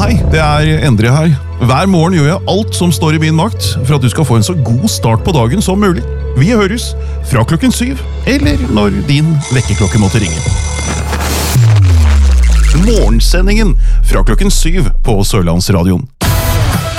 Hei, det Endre her. Hver morgen gjør jeg alt som står i min makt for at du skal få en så god start på dagen som mulig. Vi høres fra 7:00, eller når din vekkerklokke måtte ringe. Morgensendingen fra 7:00 på Sørlandsradioen.